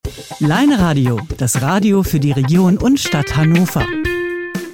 Leine Radio, das Radio für die Region und Stadt Hannover.